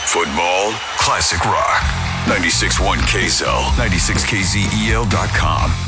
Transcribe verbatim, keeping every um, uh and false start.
Football, classic rock. ninety-six point one K Z L, ninety-six K Z E L dot com.